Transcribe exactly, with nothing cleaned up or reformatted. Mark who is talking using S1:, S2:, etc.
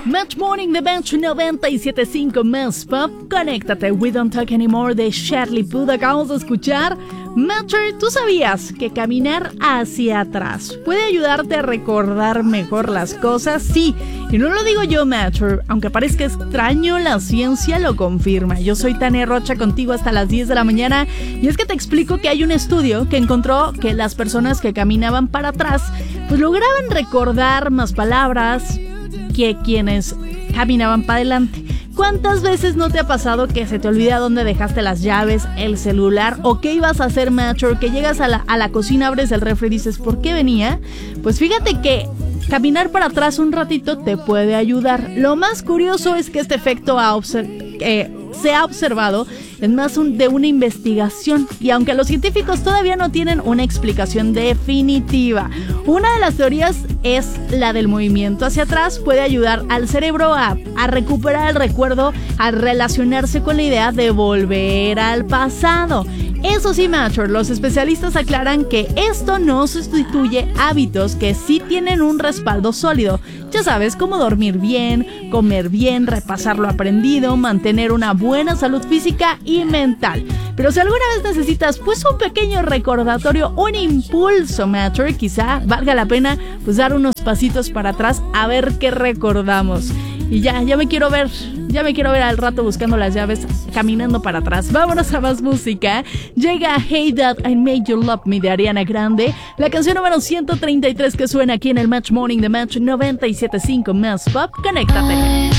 S1: Match Morning de Match noventa y siete punto cinco más Pop. Conéctate. We Don't Talk Anymore de Charlie Puth. Acabamos de escuchar. Matcher, ¿tú sabías que caminar hacia atrás puede ayudarte a recordar mejor las cosas? Sí, y no lo digo yo, Matcher, aunque parezca extraño, la ciencia lo confirma. Yo soy Tania Rocha, contigo hasta las diez de la mañana, y es que te explico que hay un estudio que encontró que las personas que caminaban para atrás pues lograban recordar más palabras que quienes caminaban para adelante. ¿Cuántas veces no te ha pasado que se te olvida dónde dejaste las llaves, el celular o qué ibas a hacer, Matcher? Que llegas a la, a la cocina, abres el refri y dices, ¿por qué venía? Pues fíjate que caminar para atrás un ratito te puede ayudar. Lo más curioso es que este efecto ha obser- eh, se ha observado en más un, de una investigación, y aunque los científicos todavía no tienen una explicación definitiva, una de las teorías es la del movimiento hacia atrás puede ayudar al cerebro a, a recuperar el recuerdo, a relacionarse con la idea de volver al pasado. Eso sí, Matcher, los especialistas aclaran que esto no sustituye hábitos que sí tienen un respaldo sólido. Ya sabes, como dormir bien, comer bien, repasar lo aprendido, mantener una buena salud física y mental. Pero si alguna vez necesitas pues un pequeño recordatorio, un impulso, Matcher, quizá valga la pena pues dar unos pasitos para atrás a ver qué recordamos. Y ya, ya me quiero ver, ya me quiero ver al rato buscando las llaves, caminando para atrás. Vámonos a más música. Llega Hey Dad, I Made You Love Me de Ariana Grande, la canción número ciento treinta y tres que suena aquí en el Match Morning de Match noventa y siete punto cinco más Pop. Conéctate.